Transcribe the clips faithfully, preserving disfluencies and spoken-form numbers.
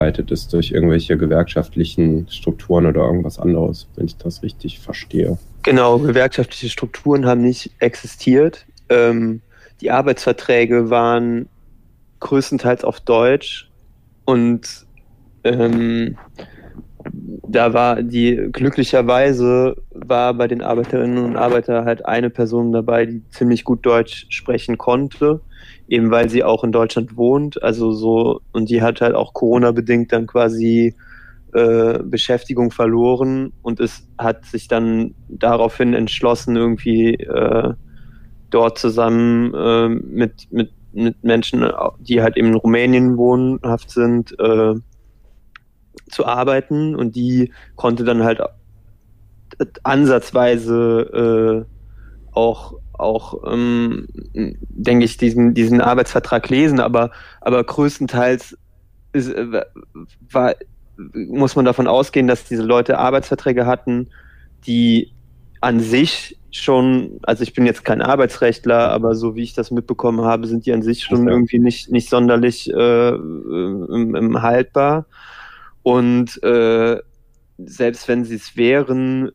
ist durch irgendwelche gewerkschaftlichen Strukturen oder irgendwas anderes, wenn ich das richtig verstehe. Genau, gewerkschaftliche Strukturen haben nicht existiert. Ähm, die Arbeitsverträge waren größtenteils auf Deutsch und ähm, da war die, glücklicherweise war bei den Arbeiterinnen und Arbeitern halt eine Person dabei, die ziemlich gut Deutsch sprechen konnte, eben weil sie auch in Deutschland wohnt, also so, und die hat halt auch Corona-bedingt dann quasi äh, Beschäftigung verloren und es hat sich dann daraufhin entschlossen, irgendwie äh, dort zusammen äh, mit, mit, mit Menschen, die halt eben in Rumänien wohnhaft sind, äh, zu arbeiten, und die konnte dann halt ansatzweise äh, auch, auch ähm, denke ich, diesen, diesen Arbeitsvertrag lesen, aber, aber größtenteils ist, äh, war, muss man davon ausgehen, dass diese Leute Arbeitsverträge hatten, die an sich schon, also ich bin jetzt kein Arbeitsrechtler, aber so wie ich das mitbekommen habe, sind die an sich schon Okay. irgendwie nicht, nicht sonderlich äh, im, im haltbar. Und äh, selbst wenn sie es wären,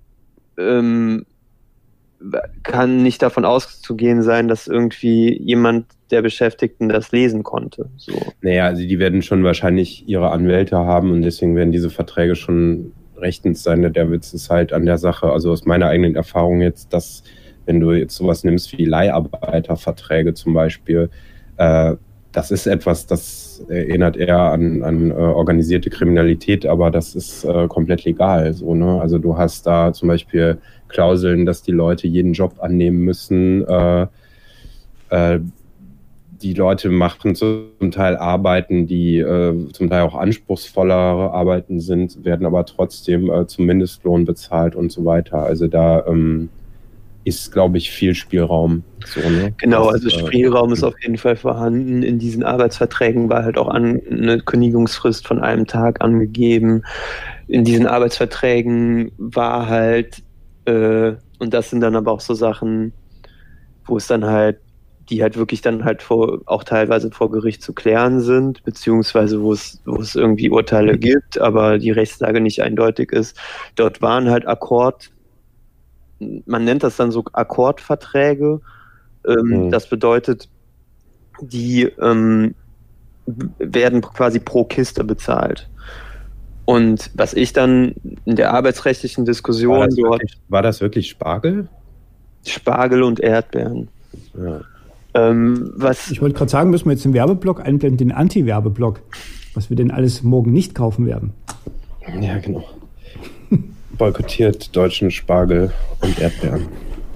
ähm, kann nicht davon auszugehen sein, dass irgendwie jemand der Beschäftigten das lesen konnte. So. Naja, also die werden schon wahrscheinlich ihre Anwälte haben und deswegen werden diese Verträge schon rechtens sein. Der Witz ist halt an der Sache, also aus meiner eigenen Erfahrung jetzt, dass wenn du jetzt sowas nimmst wie Leiharbeiterverträge zum Beispiel, äh, das ist etwas, das erinnert eher an, an äh, organisierte Kriminalität, aber das ist äh, komplett legal. So, ne? Also du hast da zum Beispiel Klauseln, dass die Leute jeden Job annehmen müssen. Äh, äh, die Leute machen zum Teil Arbeiten, die äh, zum Teil auch anspruchsvollere Arbeiten sind, werden aber trotzdem äh, zum Mindestlohn bezahlt und so weiter. Also da ähm, ist, glaube ich, viel Spielraum. So, ne? Genau, das, also Spielraum äh, ist auf jeden Fall vorhanden. In diesen Arbeitsverträgen war halt auch an, eine Kündigungsfrist von einem Tag angegeben. In diesen Arbeitsverträgen war halt, äh, und das sind dann aber auch so Sachen, wo es dann halt, die halt wirklich dann halt vor, auch teilweise vor Gericht zu klären sind, beziehungsweise wo es, wo es irgendwie Urteile gibt, aber die Rechtslage nicht eindeutig ist. Dort waren halt Akkord, man nennt das dann so Akkordverträge. Ähm, mhm. Das bedeutet, die ähm, werden quasi pro Kiste bezahlt. Und was ich dann in der arbeitsrechtlichen Diskussion war das dort... Wirklich, war das wirklich Spargel? Spargel und Erdbeeren. Ja. Ähm, was ich wollte gerade sagen, müssen wir jetzt den Werbeblock einblenden, den Anti-Werbeblock, was wir denn alles morgen nicht kaufen werden. Ja, genau. Boykottiert deutschen Spargel und Erdbeeren.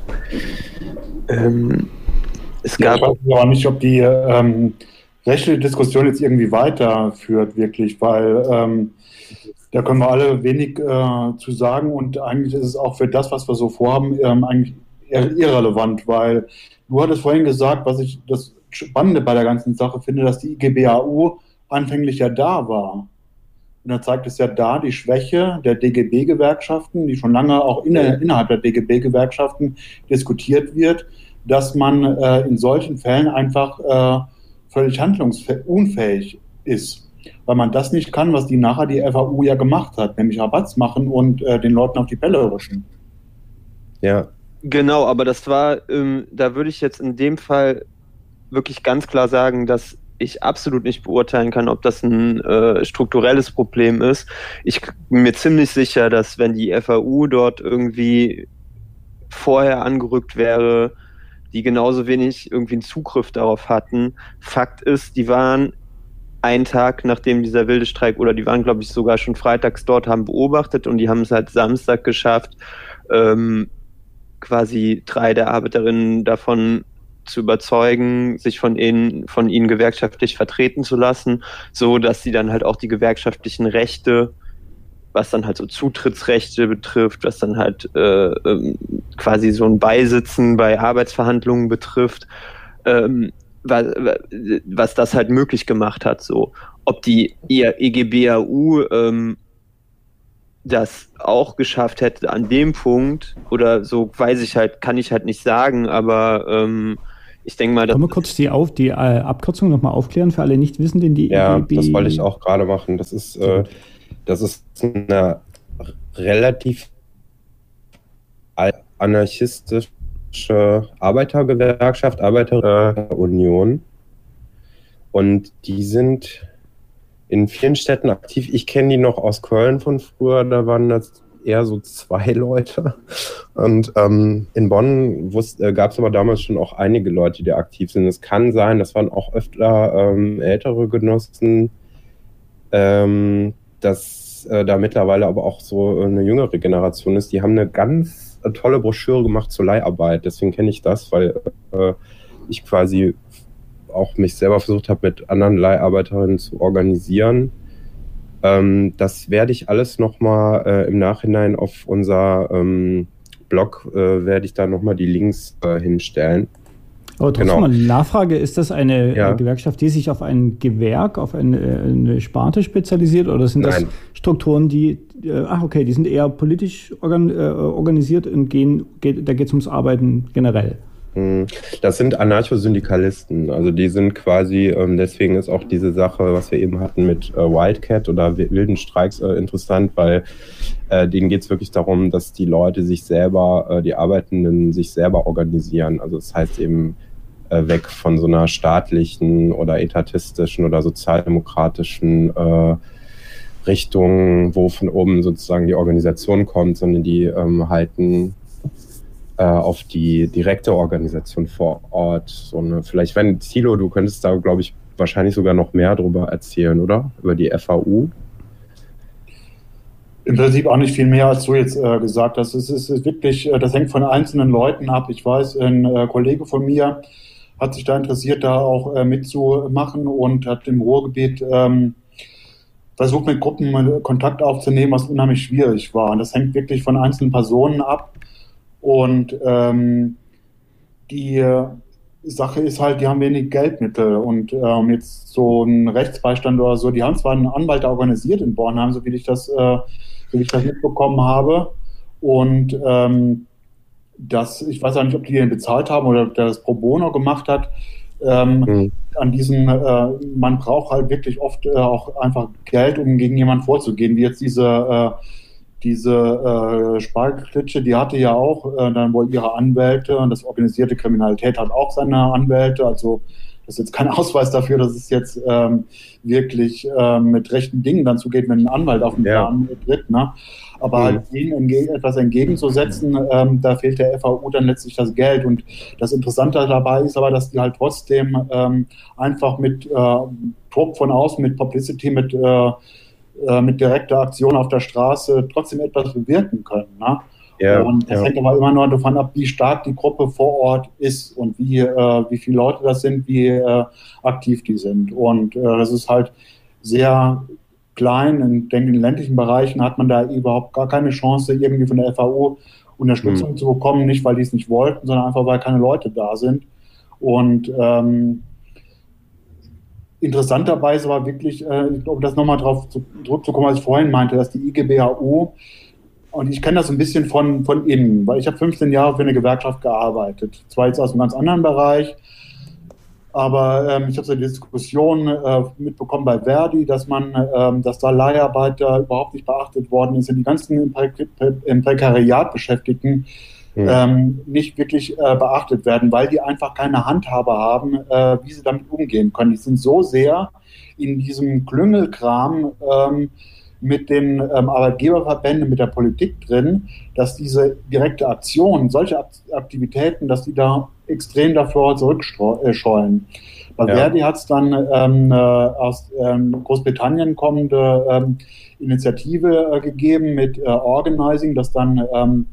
Ähm, es gab ja, ich weiß aber nicht, ob die ähm, rechtliche Diskussion jetzt irgendwie weiterführt, wirklich, weil ähm, da können wir alle wenig äh, zu sagen und eigentlich ist es auch für das, was wir so vorhaben, ähm, eigentlich irrelevant, weil du hattest vorhin gesagt, was ich das Spannende bei der ganzen Sache finde, dass die I G B A U anfänglich ja da war. Und da zeigt es ja da die Schwäche der D G B-Gewerkschaften, die schon lange auch in, innerhalb der D G B-Gewerkschaften diskutiert wird, dass man äh, in solchen Fällen einfach äh, völlig handlungsunfähig ist. Weil man das nicht kann, was die nachher die F A U ja gemacht hat, nämlich Rabatz machen und äh, den Leuten auf die Pelle rücken. Ja. Genau, aber das war, ähm, da würde ich jetzt in dem Fall wirklich ganz klar sagen, dass ich absolut nicht beurteilen kann, ob das ein äh, strukturelles Problem ist. Ich bin mir ziemlich sicher, dass wenn die F A U dort irgendwie vorher angerückt wäre, die genauso wenig irgendwie einen Zugriff darauf hatten. Fakt ist, die waren einen Tag, nachdem dieser wilde Streik, oder die waren, glaube ich, sogar schon freitags dort, haben beobachtet und die haben es halt Samstag geschafft, ähm, quasi drei der Arbeiterinnen davon zu überzeugen, sich von ihnen, von ihnen gewerkschaftlich vertreten zu lassen, so dass sie dann halt auch die gewerkschaftlichen Rechte, was dann halt so Zutrittsrechte betrifft, was dann halt äh, ähm, quasi so ein Beisitzen bei Arbeitsverhandlungen betrifft, ähm, was, was das halt möglich gemacht hat. So, ob die I G B A U ähm, das auch geschafft hätte an dem Punkt oder so, weiß ich halt, kann ich halt nicht sagen, aber ähm, ich denke mal, Können wir kurz die, auf, die äh, Abkürzung nochmal aufklären für alle Nichtwissenden, die Ja, E G B... das wollte ich auch gerade machen. Das ist, äh, das ist eine relativ anarchistische Arbeitergewerkschaft, Arbeiterunion. Und die sind in vielen Städten aktiv. Ich kenne die noch aus Köln von früher, da waren das eher so zwei Leute. Und ähm, in Bonn äh, gab es aber damals schon auch einige Leute, die aktiv sind. Es kann sein, das waren auch öfter ähm, ältere Genossen, ähm, dass äh, da mittlerweile aber auch so eine jüngere Generation ist. Die haben eine ganz äh, tolle Broschüre gemacht zur Leiharbeit. Deswegen kenne ich das, weil äh, ich quasi auch mich selber versucht habe, mit anderen Leiharbeiterinnen zu organisieren. Ähm, das werde ich alles nochmal äh, im Nachhinein auf unser ähm, Blog, äh, werde ich da nochmal die Links äh, hinstellen. Aber trotzdem Genau. mal eine Nachfrage, ist das eine Ja. äh, Gewerkschaft, die sich auf ein Gewerk, auf eine, eine Sparte spezialisiert, oder sind das Nein. Strukturen, die, äh, ach okay, die sind eher politisch organ, äh, organisiert und gehen, geht, da geht es ums Arbeiten generell? Das sind Anarchosyndikalisten, also die sind quasi, ähm, deswegen ist auch diese Sache, was wir eben hatten mit äh, Wildcat oder wilden Streiks äh, interessant, weil äh, denen geht es wirklich darum, dass die Leute sich selber, äh, die Arbeitenden sich selber organisieren. Also das heißt eben äh, weg von so einer staatlichen oder etatistischen oder sozialdemokratischen äh, Richtung, wo von oben sozusagen die Organisation kommt, sondern die ähm, halten auf die direkte Organisation vor Ort. So eine, vielleicht, wenn Thilo, du könntest da, glaube ich, wahrscheinlich sogar noch mehr darüber erzählen, oder? Über die F A U? Im Prinzip auch nicht viel mehr, als du jetzt äh, gesagt hast. Es ist, ist wirklich, äh, das hängt von einzelnen Leuten ab. Ich weiß, ein äh, Kollege von mir hat sich da interessiert, da auch äh, mitzumachen und hat im Ruhrgebiet ähm, versucht, mit Gruppen Kontakt aufzunehmen, was unheimlich schwierig war. Und das hängt wirklich von einzelnen Personen ab. Und ähm, die Sache ist halt, die haben wenig Geldmittel und ähm, jetzt so ein Rechtsbeistand oder so, die haben zwar einen Anwalt organisiert in Bornheim, so wie ich das, äh, so wie ich das mitbekommen habe, und ähm, das, ich weiß auch nicht, ob die den bezahlt haben oder ob der das pro bono gemacht hat. Ähm, mhm. An diesen, äh, man braucht halt wirklich oft äh, auch einfach Geld, um gegen jemanden vorzugehen, wie jetzt diese äh, Diese äh, Spargelklitsche, die hatte ja auch äh, dann wohl ihre Anwälte, und das organisierte Kriminalität hat auch seine Anwälte, also das ist jetzt kein Ausweis dafür, dass es jetzt ähm, wirklich äh, mit rechten Dingen dann zugeht, wenn ein Anwalt auf den Plan tritt, ne? Aber mhm. halt ihnen entge- etwas entgegenzusetzen, ähm, da fehlt der F A U dann letztlich das Geld, und das Interessante dabei ist aber, dass die halt trotzdem ähm, einfach mit äh, Druck von außen, mit Publicity, mit äh, mit direkter Aktion auf der Straße trotzdem etwas bewirken können. Ne? Ja, und das ja. hängt aber immer nur davon ab, wie stark die Gruppe vor Ort ist und wie, äh, wie viele Leute das sind, wie äh, aktiv die sind. Und äh, das ist halt sehr klein. Ich denke, in den ländlichen Bereichen hat man da überhaupt gar keine Chance, irgendwie von der F A U Unterstützung mhm. zu bekommen. Nicht, weil die es nicht wollten, sondern einfach, weil keine Leute da sind. Und ähm, interessant dabei ist aber wirklich, äh, um das nochmal drauf zu, zurückzukommen, was ich vorhin meinte, dass die I G B A U, und ich kenne das ein bisschen von, von innen, weil ich habe fünfzehn Jahre für eine Gewerkschaft gearbeitet. Zwar jetzt aus einem ganz anderen Bereich, aber ähm, ich habe so eine Diskussion äh, mitbekommen bei Verdi, dass man, ähm, dass da Leiharbeiter überhaupt nicht beachtet worden ist, und die ganzen im, Prä im Prekariat Beschäftigten Ähm, nicht wirklich äh, beachtet werden, weil die einfach keine Handhabe haben, äh, wie sie damit umgehen können. Die sind so sehr in diesem Klüngelkram ähm, mit den ähm, Arbeitgeberverbänden, mit der Politik drin, dass diese direkte Aktion, solche Aktivitäten, dass die da extrem davor zurückscheuen. Bei ja. Verdi hat es dann ähm, aus ähm, Großbritannien kommende ähm, Initiative äh, gegeben mit äh, Organizing, das dann ähm,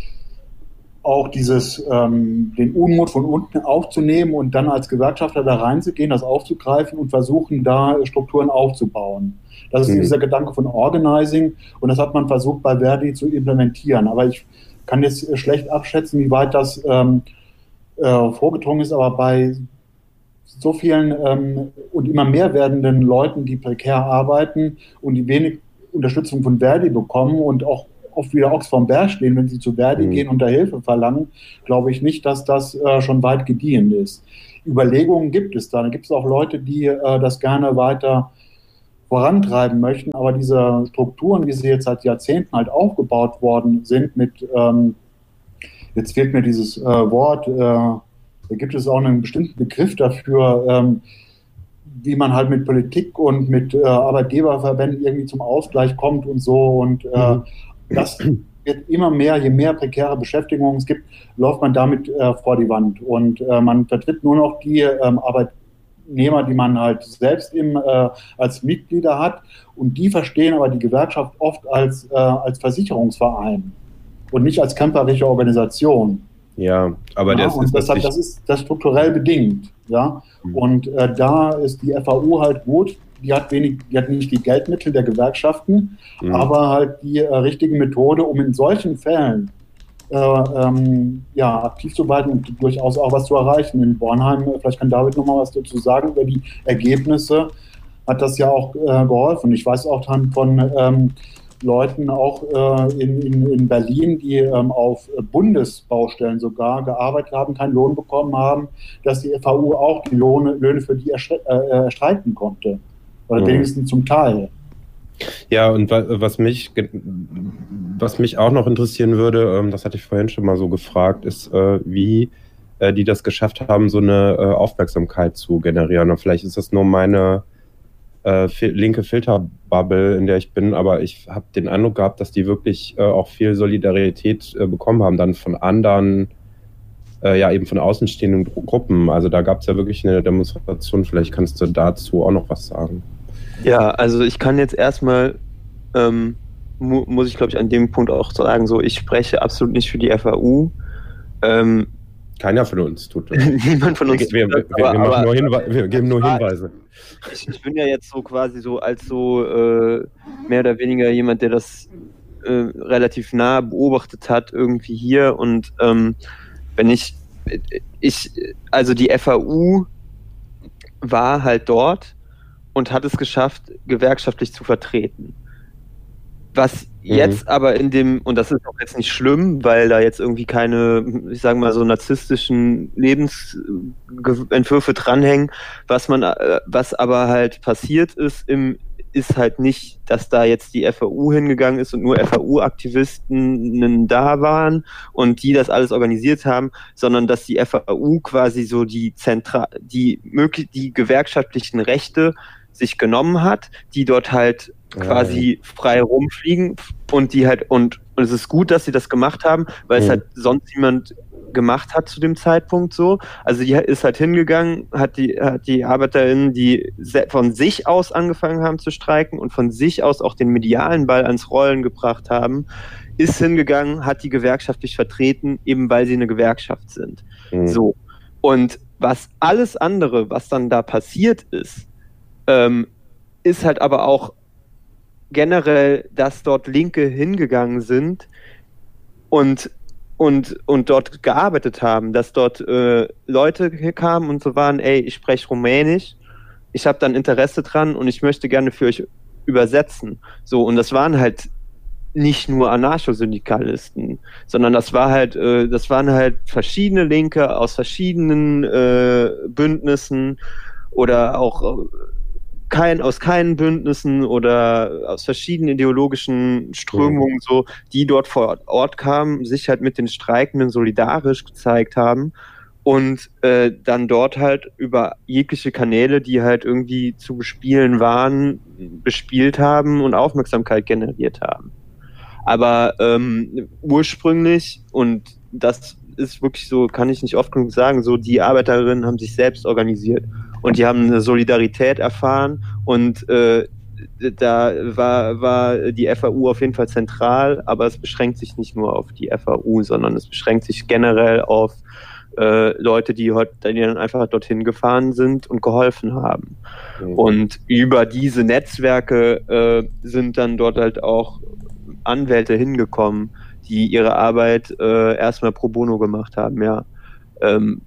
auch dieses, ähm, den Unmut von unten aufzunehmen und dann als Gewerkschafter da reinzugehen, das aufzugreifen und versuchen, da Strukturen aufzubauen. Das ist mhm. dieser Gedanke von Organizing, und das hat man versucht, bei Verdi zu implementieren. Aber ich kann jetzt schlecht abschätzen, wie weit das ähm, äh, vorgedrungen ist, aber bei so vielen ähm, und immer mehr werdenden Leuten, die prekär arbeiten und die wenig Unterstützung von Verdi bekommen und auch oft wieder Ochs vom Berg stehen, wenn sie zu Verdi Mhm. gehen und da Hilfe verlangen, glaube ich nicht, dass das äh, schon weit gediehen ist. Überlegungen gibt es da. Da gibt es auch Leute, die äh, das gerne weiter vorantreiben möchten, aber diese Strukturen, wie sie jetzt seit Jahrzehnten halt aufgebaut worden sind, mit, ähm, jetzt fehlt mir dieses äh, Wort, äh, da gibt es auch einen bestimmten Begriff dafür, ähm, wie man halt mit Politik und mit äh, Arbeitgeberverbänden irgendwie zum Ausgleich kommt und so, und äh, Mhm. das wird immer mehr, je mehr prekäre Beschäftigung es gibt, läuft man damit äh, vor die Wand, und äh, man vertritt nur noch die ähm, Arbeitnehmer, die man halt selbst im, äh, als Mitglieder hat, und die verstehen aber die Gewerkschaft oft als, äh, als Versicherungsverein und nicht als kämpferische Organisation. Ja, aber Ja, das und ist deshalb, natürlich, das ist das strukturell bedingt. Ja? Mhm. Und äh, da ist die F A U halt gut. Die hat, wenig, die hat nicht die Geldmittel der Gewerkschaften, Mhm. aber halt die äh, richtige Methode, um in solchen Fällen äh, ähm, ja, aktiv zu werden und durchaus auch was zu erreichen. In Bornheim, äh, vielleicht kann David noch mal was dazu sagen, über die Ergebnisse hat das ja auch äh, geholfen. Ich weiß auch dann von ähm, Leuten auch äh, in, in, in Berlin, die ähm, auf Bundesbaustellen sogar gearbeitet haben, keinen Lohn bekommen haben, dass die F A U auch die Lohne, Löhne für die erstre äh, erstreiten konnte. Oder Mhm. wenigstens zum Teil. Ja, und wa was mich, was mich auch noch interessieren würde, ähm, das hatte ich vorhin schon mal so gefragt, ist, äh, wie äh, die das geschafft haben, so eine äh, Aufmerksamkeit zu generieren. Und vielleicht ist das nur meine äh, fi linke Filterbubble, in der ich bin, aber ich habe den Eindruck gehabt, dass die wirklich äh, auch viel Solidarität äh, bekommen haben, dann von anderen, äh, ja eben von außenstehenden Gru Gruppen. Also da gab es ja wirklich eine Demonstration, vielleicht kannst du dazu auch noch was sagen. Ja, also ich kann jetzt erstmal, ähm, mu muss ich glaube ich an dem Punkt auch sagen, so ich spreche absolut nicht für die F A U. Ähm, Keiner von uns tut das. Niemand von uns Wir, wir, tut das, wir, wir, aber- machen aber- nur Hinwe wir geben nur Hinweise. ich, ich bin ja jetzt so quasi so als so äh, mehr oder weniger jemand, der das äh, relativ nah beobachtet hat irgendwie hier, und ähm, wenn ich ich also die F A U war halt dort und hat es geschafft, gewerkschaftlich zu vertreten. Was jetzt aber in dem, und das ist auch jetzt nicht schlimm, weil da jetzt irgendwie keine, ich sage mal so narzisstischen Lebensentwürfe dranhängen, was man, äh, was aber halt passiert ist, im, ist halt nicht, dass da jetzt die F A U hingegangen ist und nur F A U-Aktivisten da waren und die das alles organisiert haben, sondern dass die F A U quasi so die Zentra die möglich die gewerkschaftlichen Rechte sich genommen hat, die dort halt quasi frei rumfliegen, und die halt, und, und es ist gut, dass sie das gemacht haben, weil Mhm. es halt sonst niemand gemacht hat zu dem Zeitpunkt so. Also die ist halt hingegangen, hat die, hat die ArbeiterInnen, die von sich aus angefangen haben zu streiken und von sich aus auch den medialen Ball ans Rollen gebracht haben, ist hingegangen, hat die gewerkschaftlich vertreten, eben weil sie eine Gewerkschaft sind. Mhm. So. Und was alles andere, was dann da passiert ist, ähm, ist halt aber auch generell, dass dort Linke hingegangen sind und, und, und dort gearbeitet haben, dass dort äh, Leute kamen und so waren, ey, ich spreche Rumänisch, ich habe dann Interesse dran und ich möchte gerne für euch übersetzen. So, und das waren halt nicht nur Anarchosyndikalisten, sondern das war halt, äh, das waren halt verschiedene Linke aus verschiedenen äh, Bündnissen oder auch äh, kein, aus keinen Bündnissen oder aus verschiedenen ideologischen Strömungen, so, die dort vor Ort kamen, sich halt mit den Streikenden solidarisch gezeigt haben und äh, dann dort halt über jegliche Kanäle, die halt irgendwie zu bespielen waren, bespielt haben und Aufmerksamkeit generiert haben. Aber ähm, ursprünglich, und das ist wirklich so, kann ich nicht oft genug sagen, so die Arbeiterinnen haben sich selbst organisiert und die haben eine Solidarität erfahren, und äh, da war, war die F A U auf jeden Fall zentral, aber es beschränkt sich nicht nur auf die F A U, sondern es beschränkt sich generell auf äh, Leute, die, heute, die dann einfach dorthin gefahren sind und geholfen haben. Mhm. Und über diese Netzwerke äh, sind dann dort halt auch Anwälte hingekommen, die ihre Arbeit äh, erstmal pro bono gemacht haben, ja. Ähm,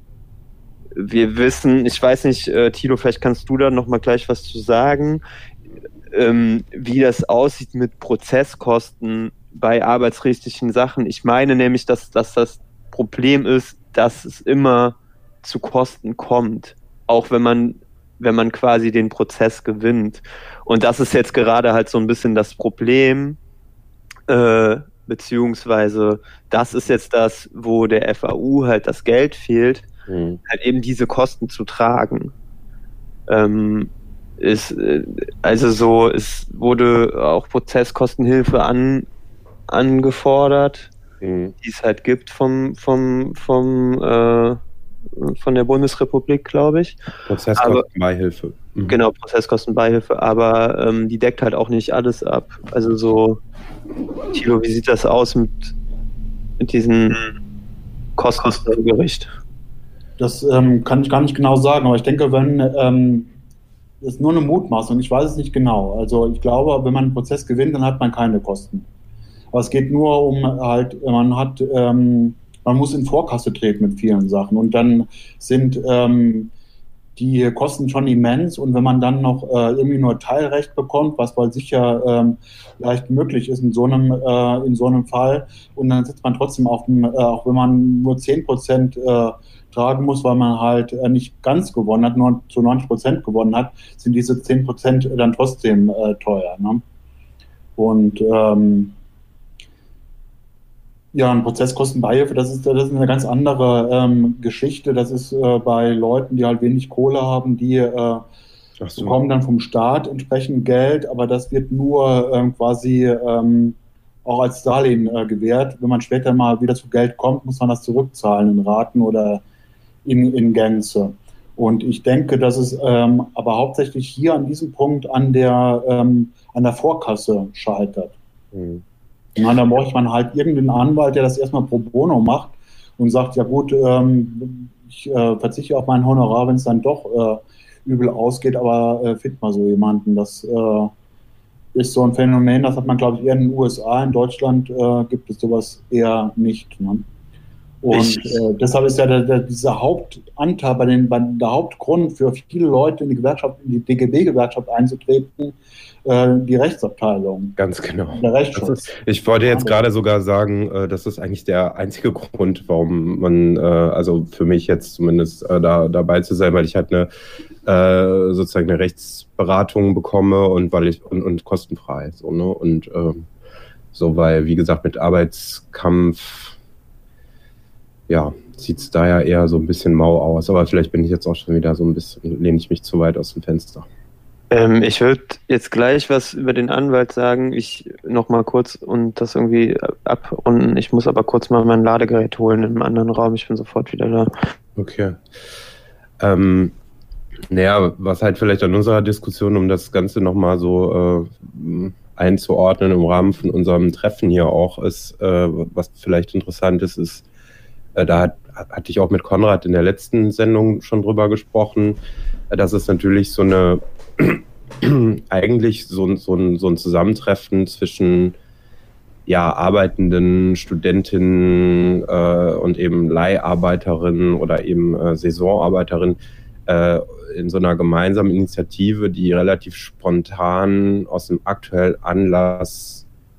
wir wissen, ich weiß nicht, äh, Tilo, vielleicht kannst du da nochmal gleich was zu sagen, ähm, wie das aussieht mit Prozesskosten bei arbeitsrechtlichen Sachen. Ich meine nämlich, dass, dass das Problem ist, dass es immer zu Kosten kommt, auch wenn man, wenn man quasi den Prozess gewinnt. Und das ist jetzt gerade halt so ein bisschen das Problem, äh, beziehungsweise das ist jetzt das, wo der F A U halt das Geld fehlt, mhm. halt eben diese Kosten zu tragen. Ähm, ist, also so, es wurde auch Prozesskostenhilfe an, angefordert, mhm. die es halt gibt vom, vom, vom äh, von der Bundesrepublik, glaube ich. Prozesskostenbeihilfe. Mhm. Genau, Prozesskostenbeihilfe, aber ähm, die deckt halt auch nicht alles ab. Also so, Thilo, wie sieht das aus mit, mit diesen Kosten im Gericht? Das ähm, kann ich gar nicht genau sagen, aber ich denke, wenn ähm, das ist nur eine Mutmaßung, ich weiß es nicht genau. Also ich glaube, wenn man einen Prozess gewinnt, dann hat man keine Kosten. Aber es geht nur um halt, man hat, ähm, man muss in Vorkasse treten mit vielen Sachen und dann sind ähm, die Kosten schon immens und wenn man dann noch äh, irgendwie nur Teilrecht bekommt, was wohl sicher ähm, leicht möglich ist in so einem, äh, in so einem Fall und dann sitzt man trotzdem auf dem, äh, auch wenn man nur zehn Prozent äh, tragen muss, weil man halt äh, nicht ganz gewonnen hat, nur zu neunzig Prozent gewonnen hat, sind diese zehn Prozent dann trotzdem äh, teuer. Ne? Und ähm, ja, ein Prozesskostenbeihilfe, das ist, das ist eine ganz andere ähm, Geschichte. Das ist äh, bei Leuten, die halt wenig Kohle haben, die äh, so. bekommen dann vom Staat entsprechend Geld, aber das wird nur ähm, quasi ähm, auch als Darlehen äh, gewährt. Wenn man später mal wieder zu Geld kommt, muss man das zurückzahlen in Raten oder in, in Gänze. Und ich denke, dass es ähm, aber hauptsächlich hier an diesem Punkt an der, ähm, an der Vorkasse scheitert. Mhm. Na, da bräuchte man halt irgendeinen Anwalt, der das erstmal pro bono macht und sagt, ja gut, ähm, ich äh, verzichte auf mein Honorar, wenn es dann doch äh, übel ausgeht, aber äh, findet mal so jemanden. Das äh, ist so ein Phänomen, das hat man, glaube ich, eher in den U S A. In Deutschland äh, gibt es sowas eher nicht. Ne? Und äh, deshalb ist ja der, der, dieser Hauptanteil, bei den, bei der Hauptgrund für viele Leute in die Gewerkschaft, in die D G B-Gewerkschaft einzutreten, äh, die Rechtsabteilung. Ganz genau. Der Rechtsschutz. Ist, ich wollte jetzt gerade sogar sagen, äh, das ist eigentlich der einzige Grund, warum man, äh, also für mich jetzt zumindest äh, da dabei zu sein, weil ich halt eine äh, sozusagen eine Rechtsberatung bekomme und weil ich und, und kostenfrei so, ne? Und äh, so, weil, wie gesagt, mit Arbeitskampf ja, sieht es da ja eher so ein bisschen mau aus. Aber vielleicht bin ich jetzt auch schon wieder so ein bisschen, lehne ich mich zu weit aus dem Fenster. Ähm, ich würde jetzt gleich was über den Anwalt sagen. Ich noch mal kurz und das irgendwie abrunden. Ich muss aber kurz mal mein Ladegerät holen in einem anderen Raum. Ich bin sofort wieder da. Okay. Ähm, naja, was halt vielleicht an unserer Diskussion, um das Ganze nochmal so äh, einzuordnen im Rahmen von unserem Treffen hier auch ist, äh, was vielleicht interessant ist, ist, da hat, hatte ich auch mit Konrad in der letzten Sendung schon drüber gesprochen, dass es natürlich so eine, eigentlich so, so, ein, so ein Zusammentreffen zwischen ja, arbeitenden Studentinnen äh, und eben Leiharbeiterinnen oder eben äh, Saisonarbeiterinnen äh, in so einer gemeinsamen Initiative, die relativ spontan aus dem aktuellen Anlass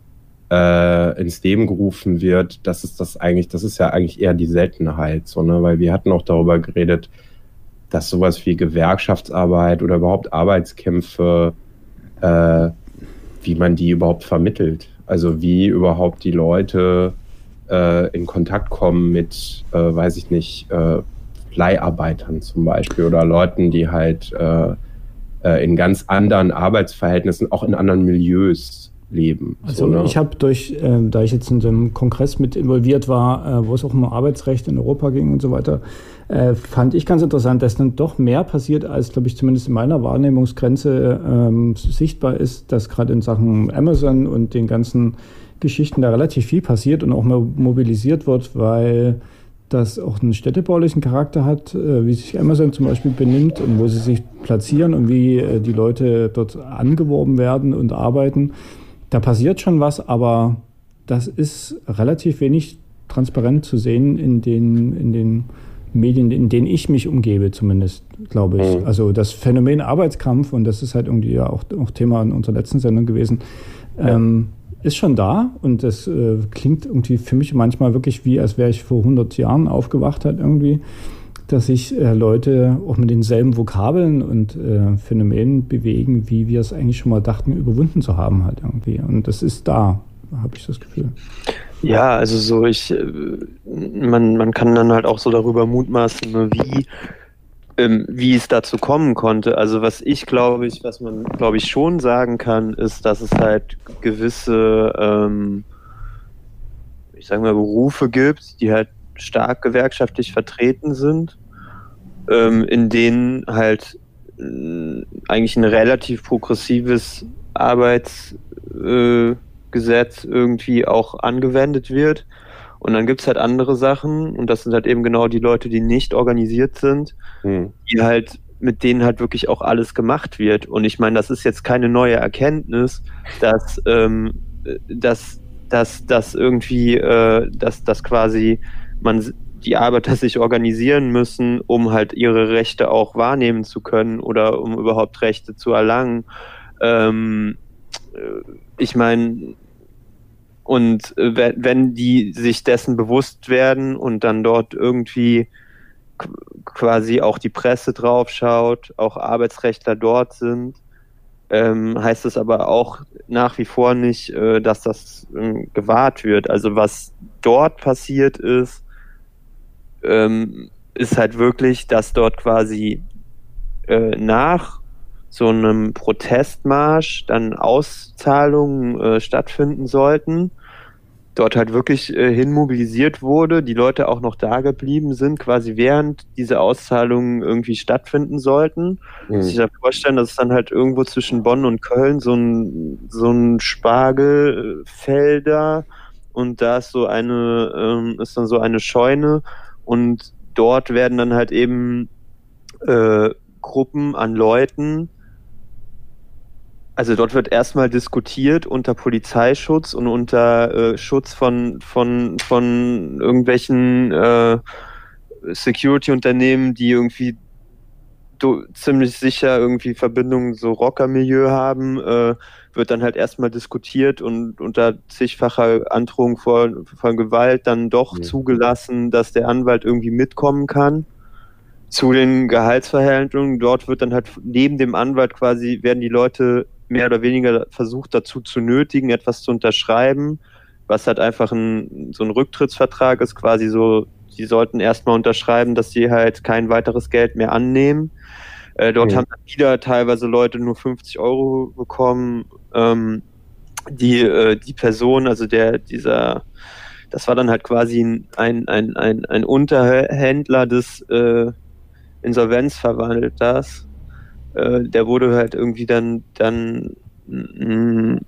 Äh, ins Leben gerufen wird, das ist das eigentlich, das ist ja eigentlich eher die Seltenheit, so, ne? Weil wir hatten auch darüber geredet, dass sowas wie Gewerkschaftsarbeit oder überhaupt Arbeitskämpfe, äh, wie man die überhaupt vermittelt. Also wie überhaupt die Leute äh, in Kontakt kommen mit, äh, weiß ich nicht, äh, Leiharbeitern zum Beispiel oder Leuten, die halt äh, äh, in ganz anderen Arbeitsverhältnissen, auch in anderen Milieus leben. Also so, ne? Ich habe durch, äh, da ich jetzt in so einem Kongress mit involviert war, äh, wo es auch um Arbeitsrecht in Europa ging und so weiter, äh, fand ich ganz interessant, dass dann doch mehr passiert, als, glaube ich, zumindest in meiner Wahrnehmungsgrenze ähm, sichtbar ist, dass gerade in Sachen Amazon und den ganzen Geschichten da relativ viel passiert und auch mal mobilisiert wird, weil das auch einen städtebaulichen Charakter hat, äh, wie sich Amazon zum Beispiel benimmt und wo sie sich platzieren und wie äh, die Leute dort angeworben werden und arbeiten. Da passiert schon was, aber das ist relativ wenig transparent zu sehen in den, in den Medien, in denen ich mich umgebe zumindest, glaube ich. Mhm. Also das Phänomen Arbeitskampf, und das ist halt irgendwie ja auch, auch Thema in unserer letzten Sendung gewesen, ja. ähm, ist schon da und das äh, klingt irgendwie für mich manchmal wirklich wie, als wäre ich vor hundert Jahren aufgewacht halt irgendwie, dass sich äh, Leute auch mit denselben Vokabeln und äh, Phänomenen bewegen, wie wir es eigentlich schon mal dachten, überwunden zu haben halt irgendwie. Und das ist da, habe ich das Gefühl. Ja, also so ich, man, man kann dann halt auch so darüber mutmaßen, wie, ähm, wie es dazu kommen konnte. Also was ich glaube ich, was man glaube ich schon sagen kann, ist, dass es halt gewisse, ähm, ich sage mal, Berufe gibt, die halt stark gewerkschaftlich vertreten sind, ähm, in denen halt äh, eigentlich ein relativ progressives Arbeits äh, Gesetz irgendwie auch angewendet wird. Und dann gibt es halt andere Sachen und das sind halt eben genau die Leute, die nicht organisiert sind, hm. die halt, mit denen halt wirklich auch alles gemacht wird. Und ich meine, das ist jetzt keine neue Erkenntnis, dass ähm, dass, dass, dass irgendwie, äh, dass, dass quasi man die Arbeiter sich organisieren müssen, um halt ihre Rechte auch wahrnehmen zu können oder um überhaupt Rechte zu erlangen. Ähm, Ich meine, und wenn die sich dessen bewusst werden und dann dort irgendwie quasi auch die Presse drauf schaut, auch Arbeitsrechtler dort sind, ähm, heißt es aber auch nach wie vor nicht, äh, dass das ähm, gewahrt wird. Also was dort passiert ist, ähm, ist halt wirklich, dass dort quasi äh, nach so einem Protestmarsch dann Auszahlungen äh, stattfinden sollten, dort halt wirklich äh, hin mobilisiert wurde, die Leute auch noch da geblieben sind, quasi während diese Auszahlungen irgendwie stattfinden sollten. Mhm. Muss ich da vorstellen, dass es dann halt irgendwo zwischen Bonn und Köln so ein, so ein Spargelfelder und da ist so eine, ähm, ist dann so eine Scheune und dort werden dann halt eben äh, Gruppen an Leuten, also dort wird erstmal diskutiert unter Polizeischutz und unter äh, Schutz von, von, von irgendwelchen äh, Security-Unternehmen, die irgendwie do, ziemlich sicher irgendwie Verbindungen so Rockermilieu haben, äh, wird dann halt erstmal diskutiert und unter zigfacher Androhung von, von Gewalt dann doch mhm. zugelassen, dass der Anwalt irgendwie mitkommen kann. Zu den Gehaltsverhandlungen, dort wird dann halt neben dem Anwalt quasi, werden die Leute mehr oder weniger versucht dazu zu nötigen, etwas zu unterschreiben, was halt einfach ein, so ein Rücktrittsvertrag ist, quasi so, sie sollten erstmal unterschreiben, dass sie halt kein weiteres Geld mehr annehmen. Äh, dort mhm. haben dann wieder teilweise Leute nur fünfzig Euro bekommen. Ähm, die, äh, die Person, also der, dieser, das war dann halt quasi ein, ein, ein, ein Unterhändler des äh, Insolvenzverwalters. Äh, der wurde halt irgendwie dann, dann mh,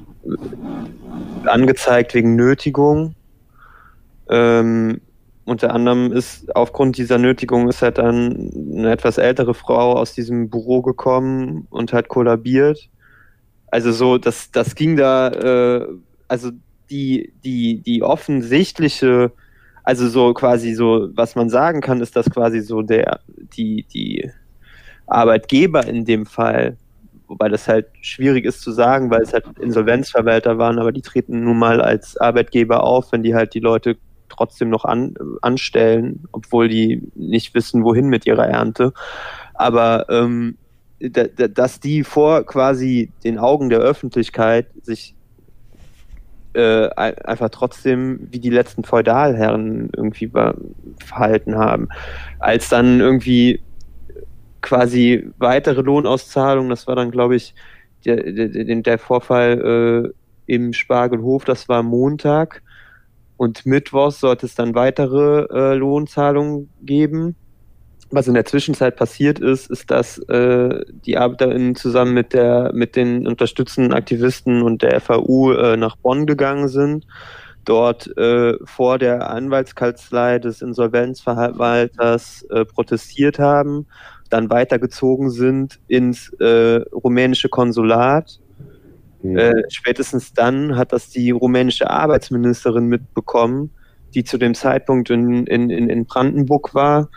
angezeigt wegen Nötigung. Ähm, unter anderem ist aufgrund dieser Nötigung ist halt dann eine etwas ältere Frau aus diesem Büro gekommen und hat kollabiert. Also so, das, das ging da, äh, also die, die, die offensichtliche, also so quasi so, was man sagen kann, ist, dass quasi so der, die, die Arbeitgeber in dem Fall, wobei das halt schwierig ist zu sagen, weil es halt Insolvenzverwalter waren, aber die treten nun mal als Arbeitgeber auf, wenn die halt die Leute trotzdem noch an, anstellen, obwohl die nicht wissen, wohin mit ihrer Ernte. Aber ähm, da, da, dass die vor quasi den Augen der Öffentlichkeit sich äh, einfach trotzdem wie die letzten Feudalherren irgendwie verhalten haben, als dann irgendwie quasi weitere Lohnauszahlungen, das war dann, glaube ich, der, der, der Vorfall äh, im Spargelhof, das war Montag und Mittwochs sollte es dann weitere äh, Lohnzahlungen geben. Was in der Zwischenzeit passiert ist, ist, dass äh, die ArbeiterInnen zusammen mit der mit den unterstützenden Aktivisten und der F A U äh, nach Bonn gegangen sind, dort äh, vor der Anwaltskanzlei des Insolvenzverwalters äh, protestiert haben, dann weitergezogen sind ins äh, rumänische Konsulat. Mhm. Äh, spätestens dann hat das die rumänische Arbeitsministerin mitbekommen, die zu dem Zeitpunkt in, in, in Brandenburg war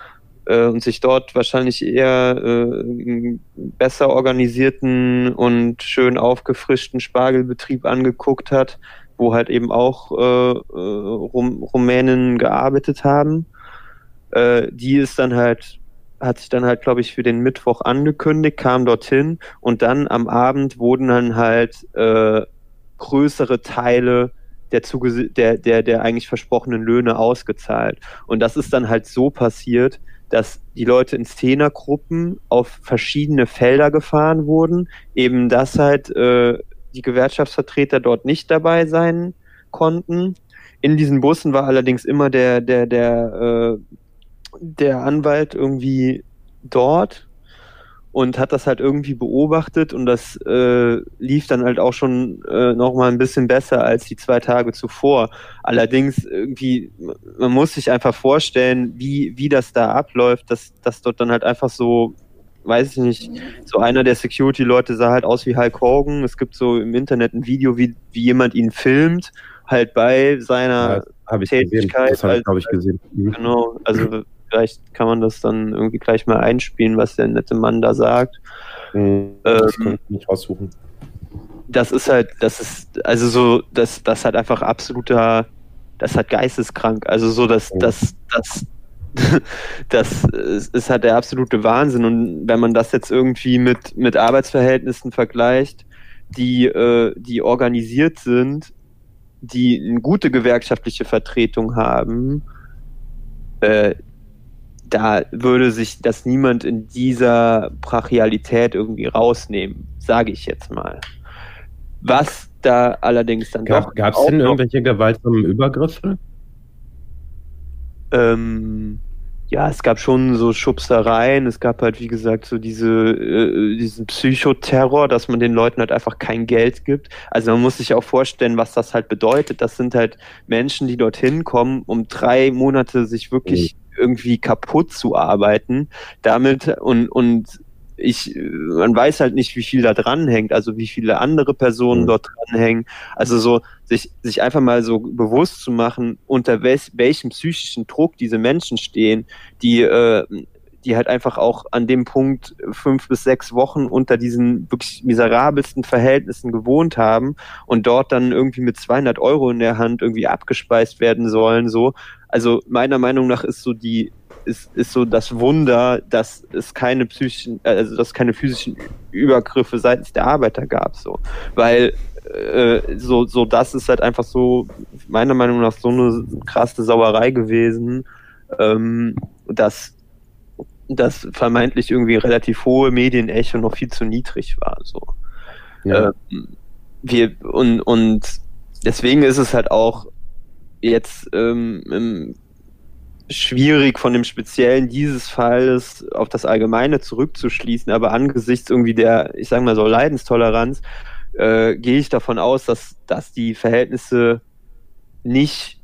äh, und sich dort wahrscheinlich eher äh, einen besser organisierten und schön aufgefrischten Spargelbetrieb angeguckt hat, wo halt eben auch äh, Rum- Rumänen gearbeitet haben. Äh, die ist dann halt, hat sich dann halt, glaube ich, für den Mittwoch angekündigt, kam dorthin und dann am Abend wurden dann halt äh, größere Teile der, zuge- der, der, der eigentlich versprochenen Löhne ausgezahlt. Und das ist dann halt so passiert, dass die Leute in Zehnergruppen auf verschiedene Felder gefahren wurden, eben dass halt äh, die Gewerkschaftsvertreter dort nicht dabei sein konnten. In diesen Bussen war allerdings immer der, der, der, äh, der Anwalt irgendwie dort und hat das halt irgendwie beobachtet und das äh, lief dann halt auch schon äh, nochmal ein bisschen besser als die zwei Tage zuvor. Allerdings irgendwie, man muss sich einfach vorstellen, wie, wie das da abläuft, dass, dass dort dann halt einfach so, weiß ich nicht, so einer der Security-Leute sah halt aus wie Hulk Hogan. Es gibt so im Internet ein Video, wie, wie jemand ihn filmt, halt bei seiner Ja, ich Tätigkeit. Das habe ich, glaube ich, gesehen. Mhm. Genau, also vielleicht kann man das dann irgendwie gleich mal einspielen, was der nette Mann da sagt. Mhm, das Ähm, kann ich nicht raussuchen. Das ist halt, das ist, also so, das, das hat einfach absoluter, das hat geisteskrank. Also so, das, Mhm. das, das, das ist, ist halt der absolute Wahnsinn. Und wenn man das jetzt irgendwie mit, mit Arbeitsverhältnissen vergleicht, die, äh, die organisiert sind, die eine gute gewerkschaftliche Vertretung haben, äh, da würde sich das niemand in dieser Brachialität irgendwie rausnehmen, sage ich jetzt mal. Was da allerdings dann doch... Gab es auch denn noch- irgendwelche gewaltsamen Übergriffe? Ähm, ja, es gab schon so Schubsereien, es gab halt, wie gesagt, so diese, äh, diesen Psychoterror, dass man den Leuten halt einfach kein Geld gibt. Also man muss sich auch vorstellen, was das halt bedeutet. Das sind halt Menschen, die dorthin kommen, um drei Monate sich wirklich irgendwie kaputt zu arbeiten. Damit und, und ich, man weiß halt nicht, wie viel da dran hängt, also wie viele andere Personen Mhm. dort dranhängen. Also so sich, sich einfach mal so bewusst zu machen, unter welch, welchem psychischen Druck diese Menschen stehen, die, äh, die halt einfach auch an dem Punkt fünf bis sechs Wochen unter diesen wirklich miserabelsten Verhältnissen gewohnt haben und dort dann irgendwie mit zweihundert Euro in der Hand irgendwie abgespeist werden sollen, so. Also meiner Meinung nach ist so die Ist, ist so das Wunder, dass es keine psychischen, also dass es keine physischen Übergriffe seitens der Arbeiter gab, so, weil äh, so so das ist halt einfach so meiner Meinung nach so eine krasse Sauerei gewesen, ähm, dass das vermeintlich irgendwie relativ hohe Medienecho noch viel zu niedrig war, so. Ja. Ähm, wir und und deswegen ist es halt auch jetzt ähm, im schwierig von dem Speziellen dieses Falles auf das Allgemeine zurückzuschließen, aber angesichts irgendwie der, ich sag mal so, Leidenstoleranz, äh, gehe ich davon aus, dass, dass die Verhältnisse nicht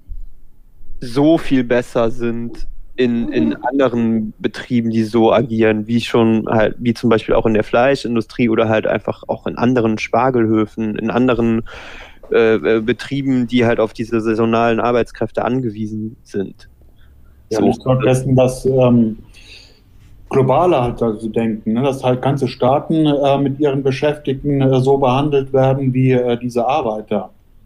so viel besser sind in, in anderen Betrieben, die so agieren, wie schon halt, wie zum Beispiel auch in der Fleischindustrie oder halt einfach auch in anderen Spargelhöfen, in anderen äh, Betrieben, die halt auf diese saisonalen Arbeitskräfte angewiesen sind. Ja, So. nicht vergessen, dass ähm, globaler halt dazu denken, ne? Dass halt ganze Staaten äh, mit ihren Beschäftigten äh, so behandelt werden wie äh, diese Arbeiter.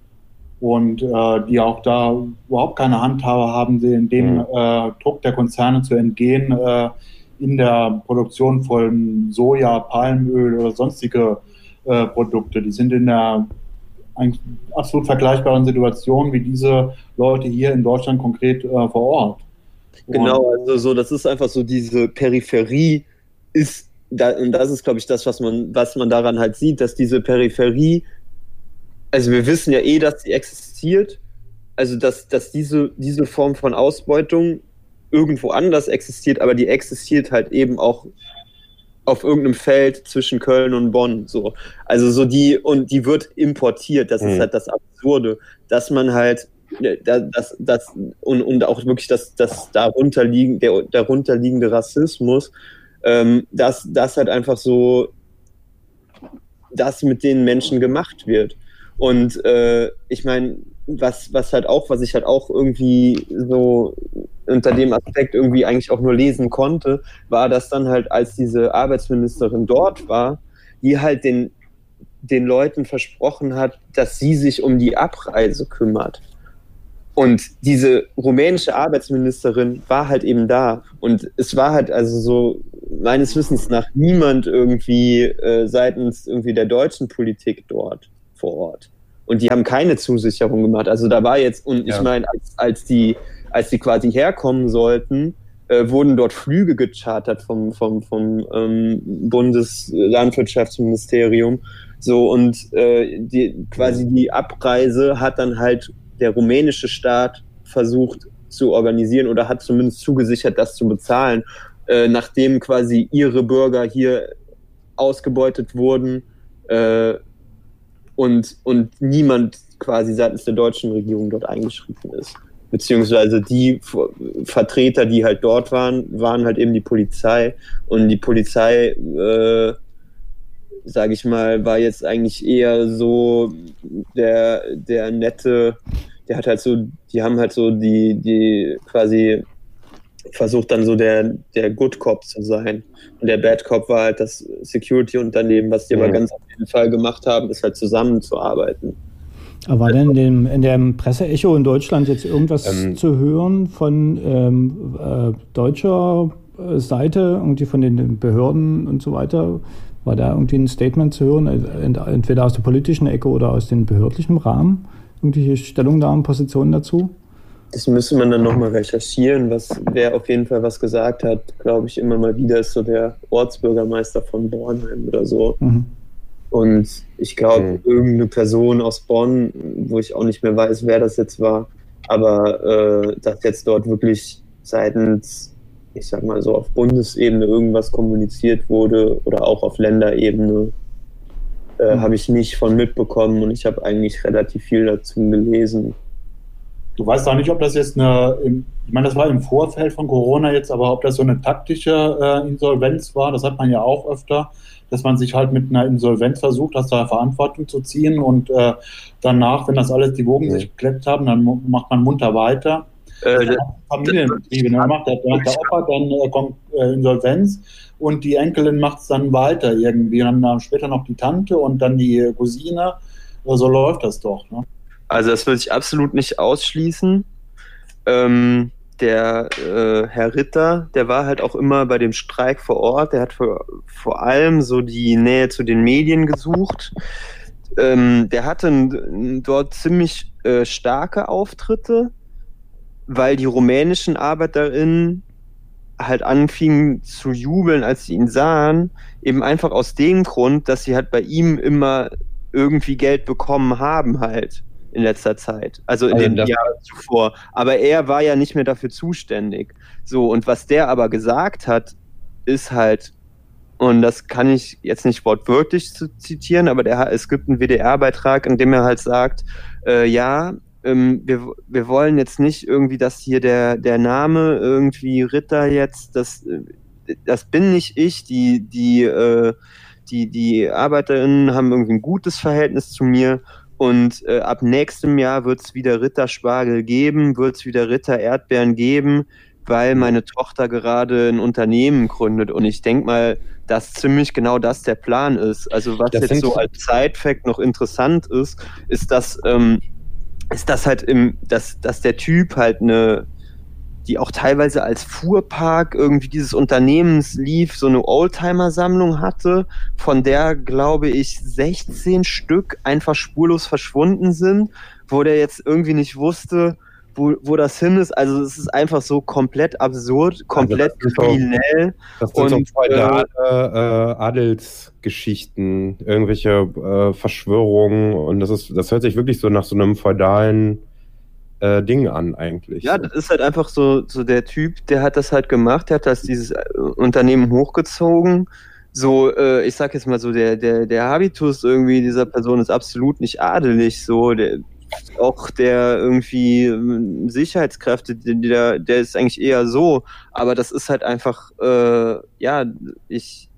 Und äh, die auch da überhaupt keine Handhabe haben, dem Mhm. äh, Druck der Konzerne zu entgehen, äh, in der Produktion von Soja, Palmöl oder sonstige äh, Produkte. Die sind in der eigentlich absolut vergleichbaren Situation wie diese Leute hier in Deutschland konkret äh, vor Ort. Genau, also so, das ist einfach so diese Peripherie ist, da, und das ist, glaube ich, das, was man, was man daran halt sieht, dass diese Peripherie, also wir wissen ja eh, dass sie existiert, also dass, dass diese, diese Form von Ausbeutung irgendwo anders existiert, aber die existiert halt eben auch auf irgendeinem Feld zwischen Köln und Bonn, so. Also so die, und die wird importiert, das Mhm. ist halt das Absurde, dass man halt das, das, und, und auch wirklich das, das darunter liegen, der darunter liegende Rassismus, ähm, dass das halt einfach so, das mit den Menschen gemacht wird. Und äh, ich meine, was, was halt auch, was ich halt auch irgendwie so unter dem Aspekt irgendwie eigentlich auch nur lesen konnte, war, dass dann halt, als diese Arbeitsministerin dort war, die halt den, den Leuten versprochen hat, dass sie sich um die Abreise kümmert. Und diese rumänische Arbeitsministerin war halt eben da. Und es war halt also so meines Wissens nach niemand irgendwie äh, seitens irgendwie der deutschen Politik dort vor Ort. Und die haben keine Zusicherung gemacht. Also da war jetzt, und ja. ich meine, als, als die als die quasi herkommen sollten, äh, wurden dort Flüge gechartert vom, vom, vom ähm, Bundeslandwirtschaftsministerium. So, und äh, die, quasi die Abreise hat dann halt der rumänische Staat versucht zu organisieren oder hat zumindest zugesichert, das zu bezahlen, äh, nachdem quasi ihre Bürger hier ausgebeutet wurden äh, und, und niemand quasi seitens der deutschen Regierung dort eingeschritten ist. Beziehungsweise die Vertreter, die halt dort waren, waren halt eben die Polizei. Und die Polizei, äh, sage ich mal, war jetzt eigentlich eher so der, der nette, der hat halt so, die haben halt so die, die quasi versucht dann so der, der Good Cop zu sein. Und der Bad Cop war halt das Security-Unternehmen. Was die mhm. aber ganz auf jeden Fall gemacht haben, ist halt zusammenzuarbeiten. Aber war denn in dem, in dem Presseecho in Deutschland jetzt irgendwas ähm, zu hören von ähm, äh, deutscher Seite, irgendwie von den Behörden und so weiter? War da irgendwie ein Statement zu hören, entweder aus der politischen Ecke oder aus dem behördlichen Rahmen? Irgendwelche Stellungnahmen, Positionen dazu? Das müsste man dann nochmal recherchieren. Was, wer auf jeden Fall was gesagt hat, glaube ich, immer mal wieder, ist so der Ortsbürgermeister von Bornheim oder so. Mhm. Und ich glaube, mhm. irgendeine Person aus Bonn, wo ich auch nicht mehr weiß, wer das jetzt war, aber äh, dass jetzt dort wirklich seitens, ich sag mal so, auf Bundesebene irgendwas kommuniziert wurde oder auch auf Länderebene, äh, mhm. habe ich nicht von mitbekommen, und ich habe eigentlich relativ viel dazu gelesen. Du weißt auch nicht, ob das jetzt eine, ich meine, das war im Vorfeld von Corona jetzt, aber ob das so eine taktische äh, Insolvenz war, das hat man ja auch öfter, dass man sich halt mit einer Insolvenz versucht, aus der Verantwortung zu ziehen, und äh, danach, wenn das alles die Wogen sich gekleppt haben, dann macht man munter weiter. Äh, Familienbetriebe, ne? macht der, der Opa, dann äh, kommt äh, Insolvenz und die Enkelin macht es dann weiter irgendwie, und dann später noch die Tante und dann die Cousine, so läuft das doch. Ne? Also das würde ich absolut nicht ausschließen. Ähm, der äh, Herr Ritter, der war halt auch immer bei dem Streik vor Ort, der hat vor, vor allem so die Nähe zu den Medien gesucht. Ähm, der hatte n, dort ziemlich äh, starke Auftritte, weil die rumänischen ArbeiterInnen halt anfingen zu jubeln, als sie ihn sahen, eben einfach aus dem Grund, dass sie halt bei ihm immer irgendwie Geld bekommen haben halt in letzter Zeit, also in also den Jahren zuvor. Aber er war ja nicht mehr dafür zuständig. So, und was der aber gesagt hat, ist halt, und das kann ich jetzt nicht wortwörtlich zitieren, aber der, es gibt einen W D R-Beitrag, in dem er halt sagt, äh, ja, ähm, wir, wir wollen jetzt nicht irgendwie, dass hier der, der Name irgendwie Ritter jetzt, das, das bin nicht ich, die, die, äh, die, die ArbeiterInnen haben irgendwie ein gutes Verhältnis zu mir. Und äh, ab nächstem Jahr wird es wieder Ritterspargel geben, wird es wieder Ritter Erdbeeren geben, weil meine Tochter gerade ein Unternehmen gründet. Und ich denke mal, dass ziemlich genau das der Plan ist. Also was das jetzt so als Side-Fact noch interessant ist, ist, dass, ähm, ist das halt im, dass, dass der Typ halt eine, die auch teilweise als Fuhrpark irgendwie dieses Unternehmens lief, so eine Oldtimer-Sammlung hatte, von der, glaube ich, sechzehn Stück einfach spurlos verschwunden sind, wo der jetzt irgendwie nicht wusste, wo, wo das hin ist. Also es ist einfach so komplett absurd, komplett also kriminell. So, das sind und, so feudale äh, Adelsgeschichten, irgendwelche äh, Verschwörungen, und das ist, das hört sich wirklich so nach so einem feudalen Äh, Ding an eigentlich. Ja, das ist halt einfach so, so der Typ, der hat das halt gemacht, der hat das dieses Unternehmen hochgezogen. So, äh, ich sag jetzt mal so, der, der, der Habitus irgendwie dieser Person ist absolut nicht adelig, so, der, auch der irgendwie Sicherheitskräfte, der, der ist eigentlich eher so, aber das ist halt einfach, äh, ja, ich,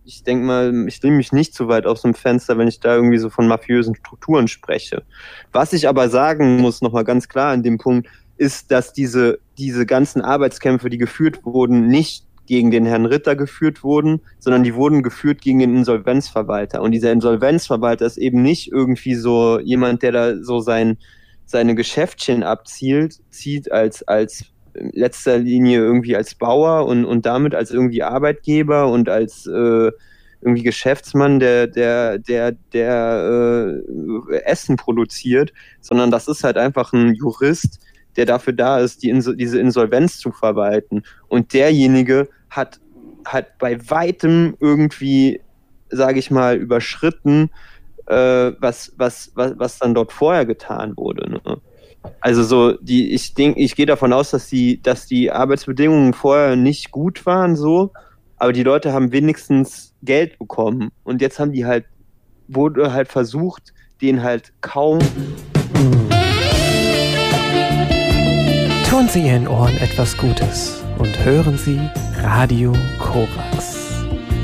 ich denke mal, ich lehne mich nicht zu weit aus dem Fenster, wenn ich da irgendwie so von mafiösen Strukturen spreche. Was ich aber sagen muss, nochmal ganz klar an dem Punkt, ist, dass diese, diese ganzen Arbeitskämpfe, die geführt wurden, nicht gegen den Herrn Ritter geführt wurden, sondern die wurden geführt gegen den Insolvenzverwalter. Und dieser Insolvenzverwalter ist eben nicht irgendwie so jemand, der da so sein, seine Geschäftchen abzielt, zieht als, als in letzter Linie irgendwie als Bauer und, und damit als irgendwie Arbeitgeber und als äh, irgendwie Geschäftsmann, der, der, der, der äh, Essen produziert, sondern das ist halt einfach ein Jurist, der dafür da ist, die Inso- diese Insolvenz zu verwalten. Und derjenige hat, hat bei weitem irgendwie, sage ich mal, überschritten, äh, was, was, was, was dann dort vorher getan wurde. Ne? Also so, die, ich denke, ich gehe davon aus, dass die, dass die Arbeitsbedingungen vorher nicht gut waren, so, aber die Leute haben wenigstens Geld bekommen. Und jetzt haben die halt, wurde halt versucht, denen halt kaum. Tun Sie Ihren Ohren etwas Gutes und hören Sie Radio Korax.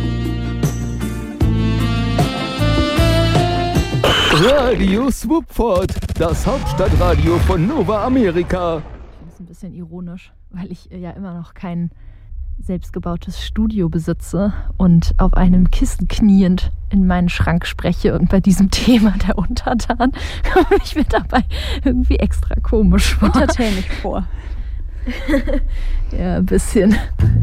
Radio Swoopford, das Hauptstadtradio von Nova America. Ich finde es ein bisschen ironisch, weil ich ja immer noch kein selbstgebautes Studio besitze und auf einem Kissen kniend in meinen Schrank spreche und bei diesem Thema der Untertan komme ich mir dabei irgendwie extra komisch vor. Entertain mich vor. Ja, ein bisschen.